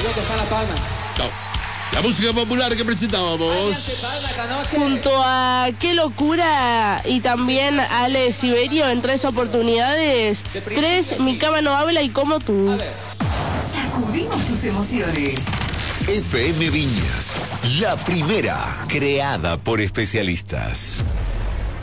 loco, está La Palma. No. La música popular que presentábamos. Junto a Qué Locura y también Ale Siberio en 3 oportunidades. 3, Mi Cama No Habla y Como Tú. Sacudimos tus emociones. FM Viñas, la primera creada por especialistas.